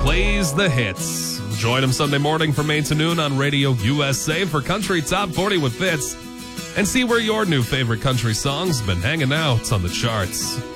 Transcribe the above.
plays the hits. Join him Sunday morning from 8 to noon on Radio USA for Country Top 40 with Fitz. And see where your new favorite country songs have been hanging out on the charts.